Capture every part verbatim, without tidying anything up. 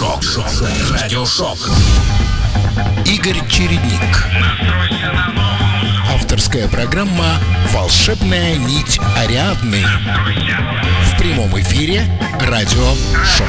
Радиошок. Радиошок. Игорь Чередник. Авторская программа «Волшебная нить Ариадны». В прямом эфире Радиошок.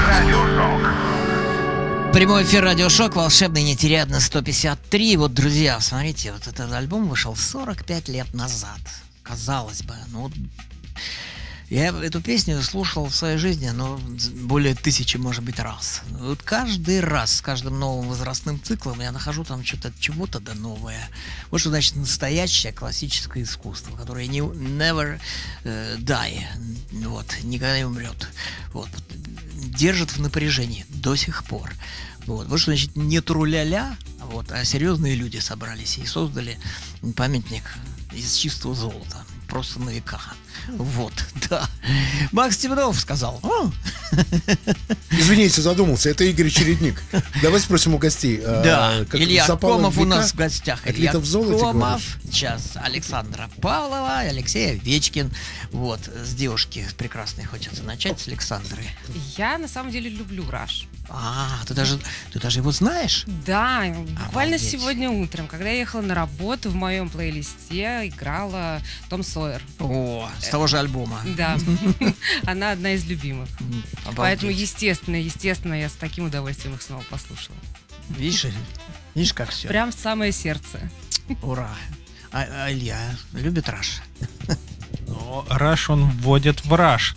Прямой эфир «Радиошок», «Волшебная нить Ариадны» сто пятьдесят три. Вот, друзья, смотрите, вот этот альбом вышел сорок пять лет назад. Казалось бы, ну... Я эту песню слушал в своей жизни, ну, более тысячи, может быть, раз. Вот каждый раз, с каждым новым возрастным циклом я нахожу там что-то, чего-то да новое. Вот что значит настоящее классическое искусство, которое не, never uh, die, вот, никогда не умрет. Вот, держит в напряжении до сих пор. Вот, вот что значит не тру-ля-ля, вот, а серьезные люди собрались и создали памятник из чистого золота, просто на века. Вот, да. Макс Темнов сказал. О! Извините, задумался. Это Игорь Чередник. Давай спросим у гостей. Да, а, Илья Комов у нас в гостях. Илья в золоте, Комов, сейчас Александра Павлова и Алексей Овечкин. Вот, с девушки прекрасной хочется начать, с Александры. Я на самом деле люблю Rush. А, ты даже, ты даже его знаешь? Да, буквально Обалдеть. Сегодня утром, когда я ехала на работу, в моем плейлисте играла Том Сойер. О, с того же альбома. Да, она одна из любимых. Обалдеть. Поэтому, естественно, естественно, я с таким удовольствием их снова послушала. Видишь, видишь, как все. Прям в самое сердце. Ура. А, а Илья любит Rush? Но Rush он вводит в Rush.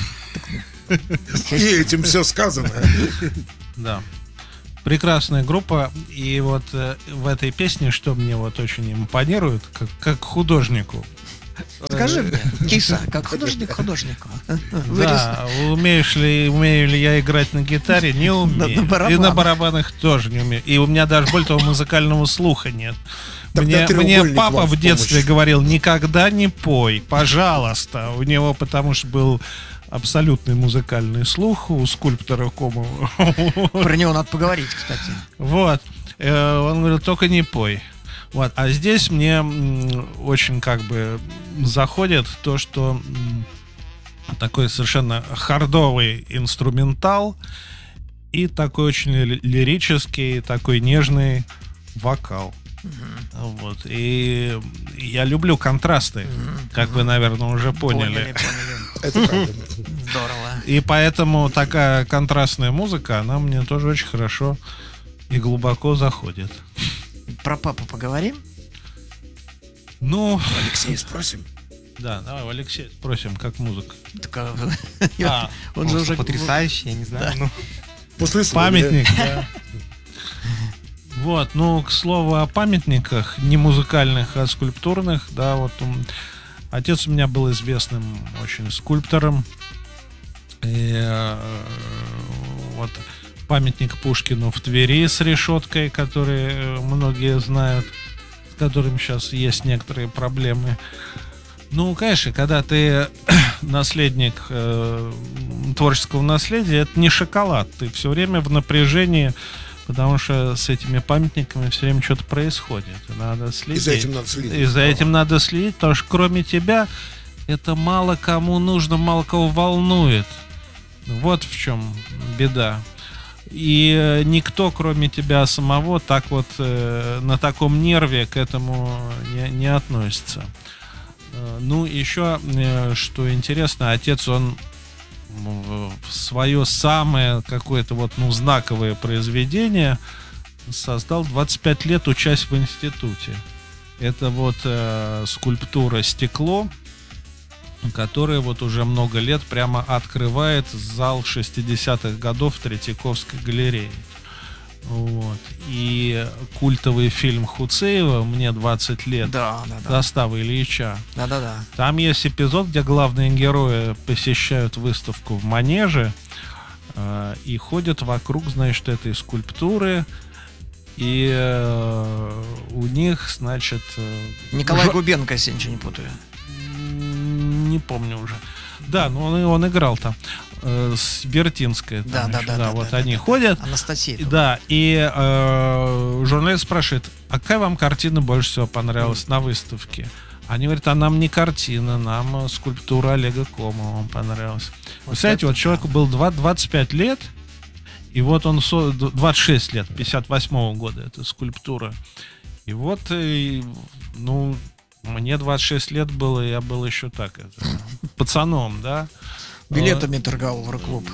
И этим все сказано. Да. Прекрасная группа. И вот э, в этой песне, что мне вот очень импонирует, как, как художнику. Скажи мне, киса, как художник художнику. Да, умеешь ли, умею ли я играть на гитаре? Не умею. На барабанах. И на барабанах тоже не умею. И у меня даже более того музыкального слуха нет. Тогда Мне, мне треугольник папа вам в в детстве помощь. говорил: никогда не пой, пожалуйста. У него потому что был абсолютный музыкальный слух у скульптора Комова. Про него надо поговорить, кстати. Вот. Э, Он говорил: только не пой. Вот. А здесь мне м, очень как бы заходит то, что м, такой совершенно хардовый инструментал и такой очень ли- лирический, такой нежный вокал. Вот. И я люблю контрасты, как вы, наверное, уже поняли. Поняли, поняли. Это правда. Здорово. И поэтому такая контрастная музыка, она мне тоже очень хорошо и глубоко заходит. Про папу поговорим? Ну, Алексей, спросим. да, давай, Алексей, спросим, как музыка. Так, а, А, он же уже потрясающий, я не знаю. Да. Ну, После Памятник, да. Вот, ну, к слову о памятниках, не музыкальных, а скульптурных, да, вот м, отец у меня был известным очень скульптором. И э, вот памятник Пушкину в Твери с решеткой, который э, многие знают, с которым сейчас есть некоторые проблемы. Ну, конечно, когда ты наследник э, творческого наследия, это не шоколад. Ты все время в напряжении, потому что с этими памятниками все время что-то происходит. И надо следить. И за этим надо следить. И за этим надо следить, потому что кроме тебя это мало кому нужно, мало кого волнует. Вот в чем беда. И э, никто, кроме тебя самого, так вот э, на таком нерве к этому не, не относится. Э, ну, еще, э, что интересно, отец, он в, в свое самое какое-то вот, ну, знаковое произведение создал двадцать пять лет, учась в институте. Это вот э, скульптура «Стекло», которая вот уже много лет прямо открывает зал шестидесятых годов Третьяковской галереи. Вот. И культовый фильм Хуцеева «Мне двадцать лет», Да, да, да. Застава Ильича. Да, да, да. Там есть эпизод, где главные герои посещают выставку в Манеже э, и ходят вокруг, значит, этой скульптуры. И э, у них, значит... э, Николай жо- Губенко, если я ничего не путаю. Не помню уже. Да, ну он, он играл там э, с Вертинской. Там Да, да, еще, да, да, вот да, они да, ходят. Анастасия. И Да, и э, журналист спрашивает: а какая вам картина больше всего понравилась на выставке? Они говорят: а нам не картина, нам скульптура Олега Комова понравилась. Вы Вот знаете, это вот человеку было два- двадцать пять лет, И вот он со- двадцать шесть лет, пятьдесят восьмого года, эта скульптура. И вот, и, ну, мне двадцать шесть лет было, я был еще так, это, пацаном, да. Билетами торговал в рок-клуб.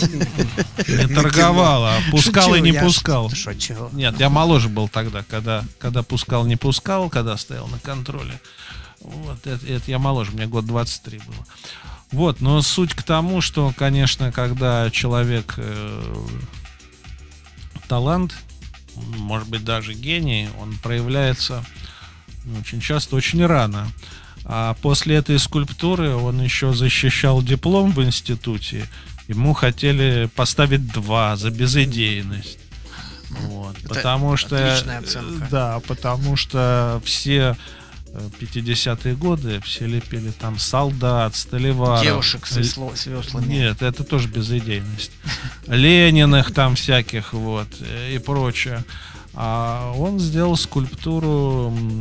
Не торговал, а пускал и не я пускал. шучу. Нет, я моложе был тогда, когда, когда пускал, не пускал, когда стоял на контроле. Вот, это, это я моложе, мне год двадцать три было. Вот, но суть к тому, что, конечно, когда человек э, талант, может быть, даже гений, он проявляется очень часто, очень рано. А после этой скульптуры он еще защищал диплом в институте. Ему хотели поставить два за безидейность. Вот, Это потому что, отличная оценка. да, потому что все пятидесятые годы все лепили там солдат, столеваров. Девушек с весло- с веслами. Нет, это тоже безидейность. Лениных там всяких вот и прочее. А он сделал скульптуру м,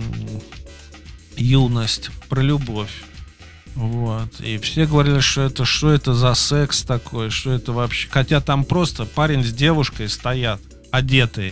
«Юность», про любовь. Вот. И все говорили, что это, что это за секс такой, что это вообще... Хотя там просто парень с девушкой стоят, одетые.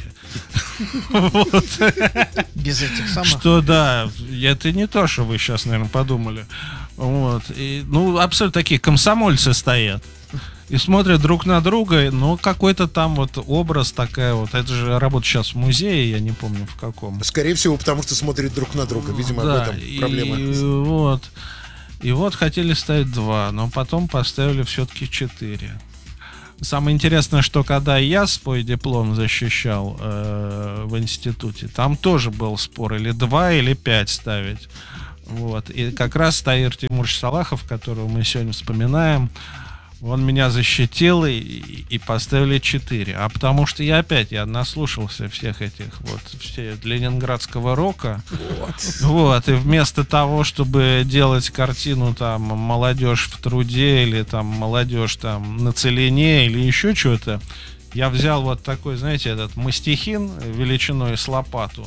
Вот. Без этих самых. Что да, это не то, что вы сейчас, наверное, подумали. Вот. И, ну, абсолютно такие комсомольцы стоят. И смотрят друг на друга, но какой-то там вот образ такая вот. Это же работа сейчас в музее, я не помню в каком. Скорее всего, потому что смотрят друг на друга. Видимо, Да, об этом проблема. И вот. И вот хотели ставить два, но потом поставили все-таки четыре. Самое интересное, что когда я свой диплом защищал э, в институте, там тоже был спор, или два, или пять ставить. Вот. И как раз Таир Тимурович Салахов, которого мы сегодня вспоминаем, он меня защитил, и, и поставили четыре. А потому что я опять, я наслушался всех этих вот, все ленинградского рока. Вот. Вот. И вместо того, чтобы делать картину там «Молодежь в труде» или там «Молодежь там на целине» или еще что-то, я взял вот такой, знаете, этот мастихин величиной с лопату,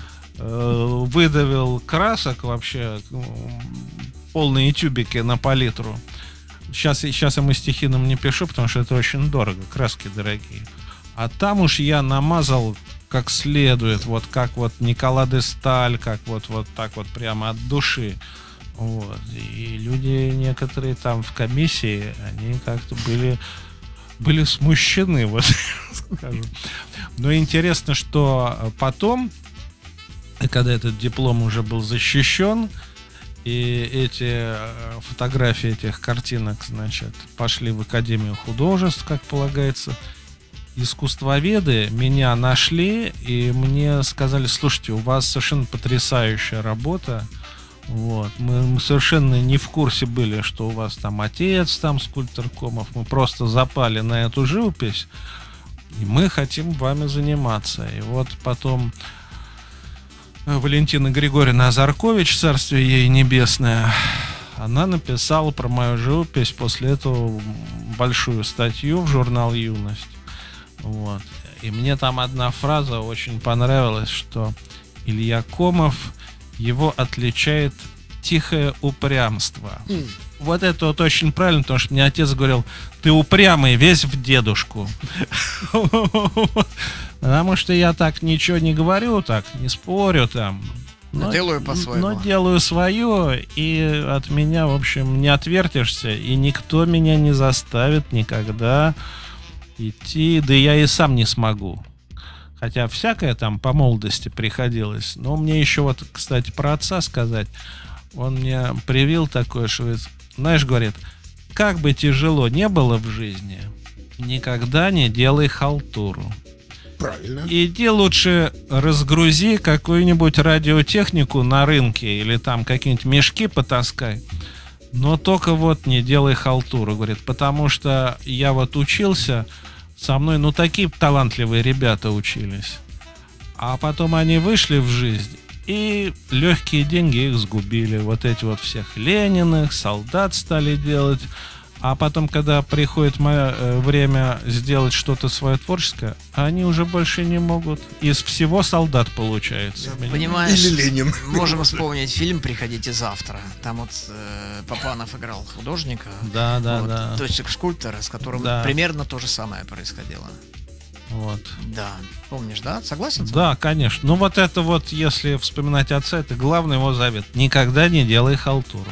э, выдавил красок вообще, ну, полные тюбики на палитру. Сейчас, сейчас я мастихином не пишу, потому что это очень дорого, краски дорогие. А там уж я намазал как следует, вот как вот Никола де Сталь, как вот, вот так вот прямо от души. Вот. И люди некоторые там в комиссии, они как-то были, были смущены, вот скажем. Но интересно, что потом, когда этот диплом уже был защищен, и эти фотографии этих картинок, значит, пошли в Академию художеств, как полагается. Искусствоведы меня нашли, и мне сказали: слушайте, у вас совершенно потрясающая работа. Вот. Мы, мы совершенно не в курсе были, что у вас там отец, там скульптор Комов. Мы просто запали на эту живопись, и мы хотим вами заниматься. И вот потом Валентина Григорьевна Азаркович, царствие ей небесное, она написала про мою живопись после этого большую статью в журнал «Юность». Вот. И мне там одна фраза очень понравилась, что Илья Комов, его отличает тихое упрямство. Mm. Вот это вот очень правильно, потому что мне отец говорил: ты упрямый, весь в дедушку. Потому что я так ничего не говорю, так не спорю там. Но делаю по-своему. Но делаю свое, и от меня, в общем, не отвертишься, и никто меня не заставит никогда идти, да я и сам не смогу. Хотя всякое там по молодости приходилось. Но мне еще вот, кстати, про отца сказать. Он мне привил такое, что, знаешь, говорит, как бы тяжело не было в жизни, никогда не делай халтуру. Правильно. Иди лучше разгрузи какую-нибудь радиотехнику на рынке или там какие-нибудь мешки потаскай, но только вот не делай халтуру, говорит, потому что я вот учился, со мной, ну, такие талантливые ребята учились, а потом они вышли в жизнь, и легкие деньги их сгубили, вот эти вот всех Лениных, солдат стали делать. А потом, когда приходит мое э, время сделать что-то свое творческое, они уже больше не могут. Из всего солдат получается. Понимаешь, Или Ленин. можем вспомнить фильм «Приходите завтра». Там вот э, Папанов играл художника. Да, да, вот, да. Точек скульптора, с которым Да. примерно то же самое происходило. Вот. Да. Помнишь, да? Согласен? Да, конечно. Ну вот это вот, если вспоминать отца, это главный его завет. Никогда не делай халтуру.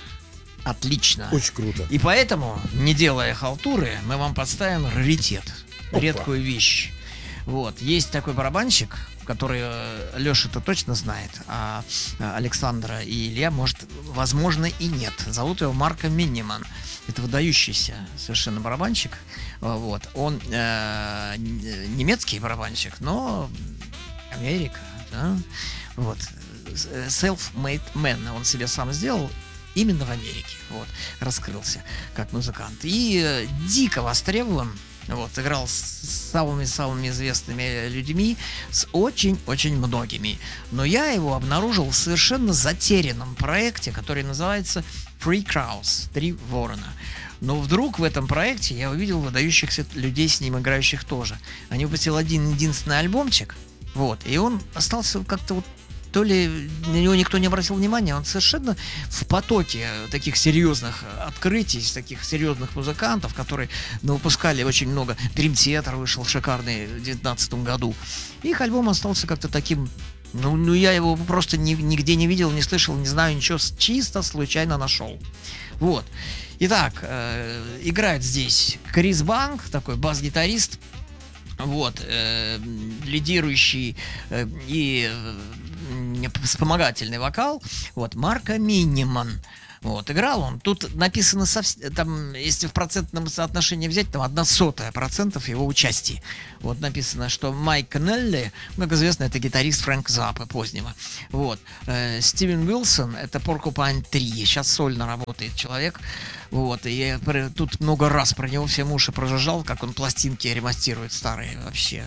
Отлично. Очень круто. И поэтому, не делая халтуры, мы вам подставим раритет. Опа. Редкую вещь. Вот. Есть такой барабанщик, который э, Леша-то точно знает, а э, Александра и Илья, может, возможно, и нет. Зовут его Марко Миниман. Это выдающийся совершенно барабанщик. Э, Вот. Он э, н- немецкий барабанщик, но Америка. Да? Вот. С- Self-made man. Он себе сам сделал. Именно в Америке. Вот. Раскрылся как музыкант. И э, дико востребован. Вот, играл с самыми-самыми известными людьми, с очень-очень многими. Но я его обнаружил в совершенно затерянном проекте, который называется Three Crows, Три ворона. Но вдруг в этом проекте я увидел выдающихся людей, с ним играющих тоже. Они выпустили один единственный альбомчик, вот, и он остался как-то вот, то ли на него никто не обратил внимания, он совершенно в потоке таких серьезных открытий, таких серьезных музыкантов, которые ну, выпускали очень много. Dream Theater вышел шикарный в две тысячи девятнадцатом году. Их альбом остался как-то таким. Ну, ну я его просто ни, нигде не видел, не слышал, не знаю ничего, чисто случайно нашел. Вот. Итак, э, играет здесь Крис Банк, такой бас-гитарист, вот, э, лидирующий э, и э, вспомогательный вокал, вот, Марко Миниман. Вот, играл он. Тут написано, совсем, там, если в процентном соотношении взять, там одна сотая процентов его участия. Вот написано, что Майк Коннелли, как известно, это гитарист Фрэнк Заппа позднего. Вот. Э, Стивен Уилсон, это Porcupine три. Сейчас сольно работает человек. Вот, и я про- тут много раз про него всем уши прожужжал, как он пластинки ремастирует старые вообще.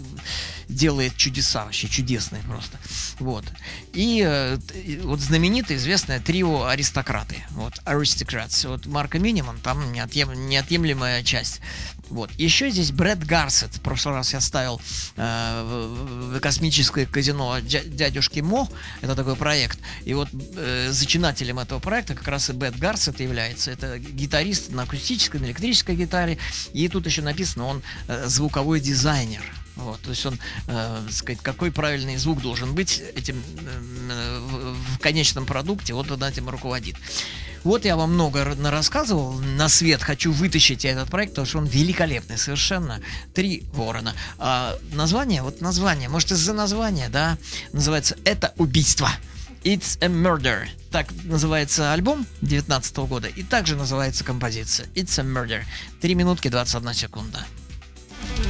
Делает чудеса, вообще чудесные просто. Вот. И э, т- вот знаменитое, известное трио «Аристократы». Вот, Aristocrats. Вот Марко Миниман, там неотъем- неотъемлемая часть. Вот. Еще здесь Брэд Гарсет. В прошлый раз я ставил э, в, в космическое казино дя- дядюшки Мо. Это такой проект. И вот э, зачинателем этого проекта как раз и Брэд Гарсет является. Это гитарист на акустической, на электрической гитаре. И тут еще написано, он э, звуковой дизайнер. Вот, то есть он, э, сказать, какой правильный звук должен быть этим э, в, в конечном продукте, вот он этим руководит. Вот я вам много рассказывал, на свет хочу вытащить этот проект, потому что он великолепный совершенно. Три ворона. А название, вот название, может из-за названия, да, называется «Это убийство». It's a Murder. Так называется альбом девятнадцатого года, и также называется композиция It's a Murder. Три минутки двадцать одна секунда.